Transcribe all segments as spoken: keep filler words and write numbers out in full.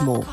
Cosmo.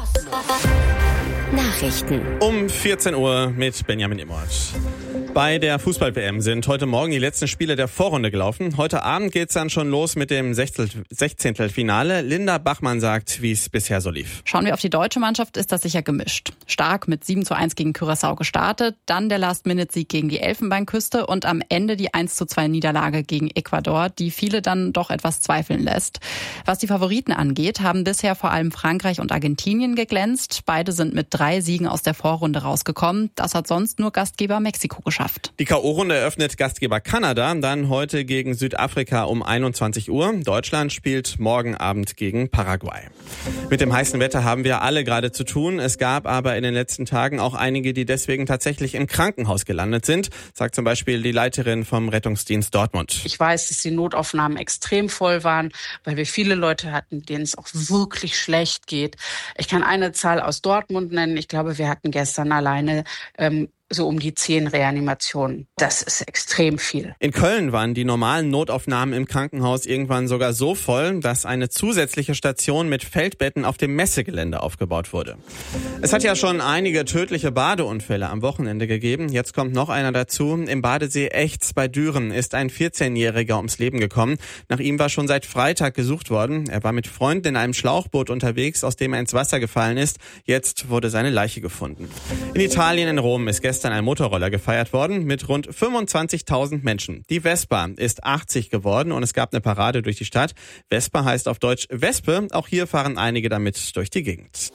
Nachrichten. Um vierzehn Uhr mit Benjamin Immert. Bei der Fußball-W M sind heute Morgen die letzten Spiele der Vorrunde gelaufen. Heute Abend geht's dann schon los mit dem Sechzehntelfinale. Linda Bachmann sagt, wie es bisher so lief. Schauen wir auf die deutsche Mannschaft, ist das sicher gemischt. Stark mit sieben zu eins gegen Curaçao gestartet, dann der Last-Minute-Sieg gegen die Elfenbeinküste und am Ende die eins zu zwei Niederlage gegen Ecuador, die viele dann doch etwas zweifeln lässt. Was die Favoriten angeht, haben bisher vor allem Frankreich und Argentinien geglänzt. Beide sind mit drei Siegen aus der Vorrunde rausgekommen. Das hat sonst nur Gastgeber Mexiko geschafft. Die K O-Runde eröffnet Gastgeber Kanada, dann heute gegen Südafrika um einundzwanzig Uhr. Deutschland spielt morgen Abend gegen Paraguay. Mit dem heißen Wetter haben wir alle gerade zu tun. Es gab aber in den letzten Tagen auch einige, die deswegen tatsächlich im Krankenhaus gelandet sind, sagt zum Beispiel die Leiterin vom Rettungsdienst Dortmund. Ich weiß, dass die Notaufnahmen extrem voll waren, weil wir viele Leute hatten, denen es auch wirklich schlecht geht. Ich kann eine Zahl aus Dortmund nennen. Ich glaube, wir hatten gestern alleine ähm, so um die zehn Reanimationen. Das ist extrem viel. In Köln waren die normalen Notaufnahmen im Krankenhaus irgendwann sogar so voll, dass eine zusätzliche Station mit Feldbetten auf dem Messegelände aufgebaut wurde. Es hat ja schon einige tödliche Badeunfälle am Wochenende gegeben. Jetzt kommt noch einer dazu. Im Badesee Echts bei Düren ist ein vierzehnjähriger ums Leben gekommen. Nach ihm war schon seit Freitag gesucht worden. Er war mit Freunden in einem Schlauchboot unterwegs, aus dem er ins Wasser gefallen ist. Jetzt wurde seine Leiche gefunden. In Italien in Rom ist gestern ein Motorroller gefeiert worden mit rund fünfundzwanzigtausend Menschen. Die Vespa ist achtzig geworden und es gab eine Parade durch die Stadt. Vespa heißt auf Deutsch Wespe. Auch hier fahren einige damit durch die Gegend.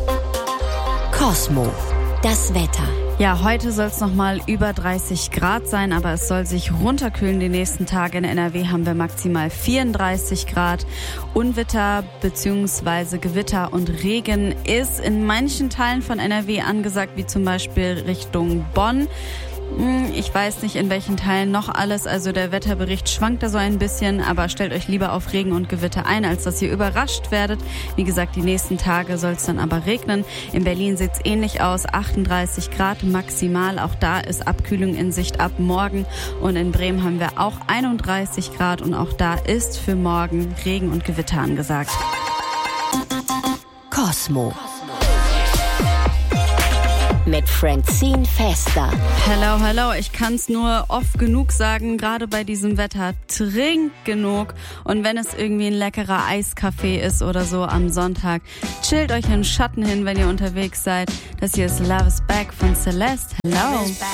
Cosmo. Das Wetter. Ja, heute soll es nochmal über dreißig Grad sein, aber es soll sich runterkühlen. Die nächsten Tage in N R W haben wir maximal vierunddreißig Grad. Unwetter bzw. Gewitter und Regen ist in manchen Teilen von N R W angesagt, wie zum Beispiel Richtung Bonn. Ich weiß nicht, in welchen Teilen noch alles, also der Wetterbericht schwankt da so ein bisschen, aber stellt euch lieber auf Regen und Gewitter ein, als dass ihr überrascht werdet. Wie gesagt, die nächsten Tage soll es dann aber regnen. In Berlin sieht es ähnlich aus, achtunddreißig Grad maximal, auch da ist Abkühlung in Sicht ab morgen. Und in Bremen haben wir auch einunddreißig Grad und auch da ist für morgen Regen und Gewitter angesagt. Cosmo. Mit Francine Fester. Hello, hello. Ich kann es nur oft genug sagen, gerade bei diesem Wetter. Trinkt genug. Und wenn es irgendwie ein leckerer Eiskaffee ist oder so am Sonntag, chillt euch in den Schatten hin, wenn ihr unterwegs seid. Das hier ist Love is Back von Celeste. Hello.